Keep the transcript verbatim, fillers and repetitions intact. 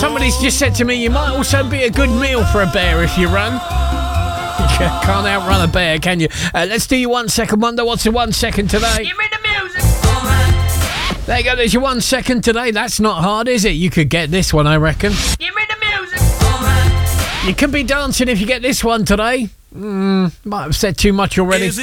Somebody's just said to me, you might also be a good meal for a bear if you run. You can't outrun a bear, can you? Uh, let's do your one second wonder. What's the one second today? Give me the music. There you go, there's your one second today. That's not hard, is it? You could get this one, I reckon. Give me the music. You could be dancing if you get this one today. Mm, might have said too much already.